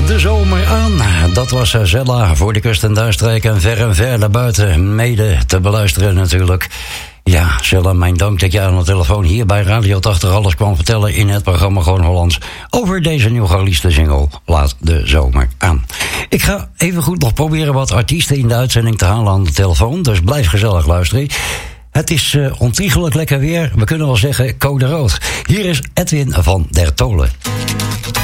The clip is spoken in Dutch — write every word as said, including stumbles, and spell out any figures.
de zomer aan. Dat was Zella voor de kust en duinstreek en ver en ver daarbuiten. Mede te beluisteren natuurlijk. Ja, Zella, mijn dank dat je aan de telefoon hier bij Radio tachtig alles kwam vertellen in het programma Gewoon Hollands over deze nieuw gereleaste single Laat de zomer aan. Ik ga even goed nog proberen wat artiesten in de uitzending te halen aan de telefoon, dus blijf gezellig luisteren. Het is uh, ontiegelijk lekker weer, we kunnen wel zeggen code rood. Hier is Edwin van der Tolen.